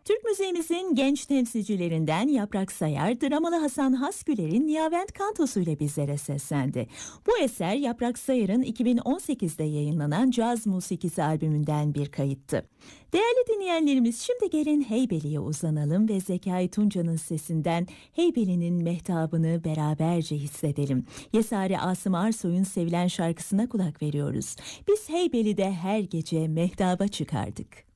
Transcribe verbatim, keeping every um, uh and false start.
Türk müziğimizin genç temsilcilerinden Yaprak Sayar, dramalı Hasan Hasgüler'in Niyavent Kantosu ile bizlere seslendi. Bu eser Yaprak Sayar'ın iki bin on sekizde yayınlanan Caz Musikisi albümünden bir kayıttı. Değerli dinleyenlerimiz, şimdi gelin Heybeli'ye uzanalım ve Zekai Tunca'nın sesinden Heybeli'nin mehtabını beraberce hissedelim. Yesari Asım Arsoy'un sevilen şarkısına kulak veriyoruz. Biz Heybeli'de her gece mehtaba çıkardık.